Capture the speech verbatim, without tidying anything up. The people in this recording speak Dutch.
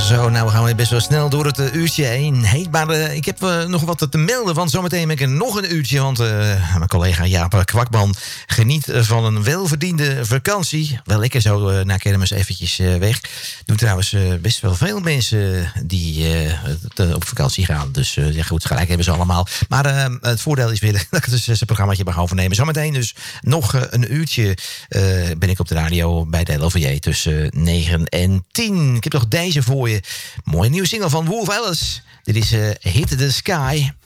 Zo, nou gaan we best wel snel door het uh, uurtje heen. Hey, maar uh, ik heb uh, nog wat te melden, want zometeen ben ik nog een uurtje. Want uh, mijn collega Jaap Kwakman geniet van een welverdiende vakantie. Wel lekker zo uh, naar kermis eventjes uh, weg. Doen trouwens uh, best wel veel mensen die uh, te, op vakantie gaan. Dus uh, ja goed, gelijk hebben ze allemaal. Maar uh, het voordeel is weer dat ik dus zijn programmaatje mag overnemen. Zometeen dus nog uh, een uurtje uh, ben ik op de radio bij de L O V J tussen negen en tien. Ik heb nog deze voor je. Mooie nieuwe single van Wolf Alice. Dit is uh, Hit the Sky.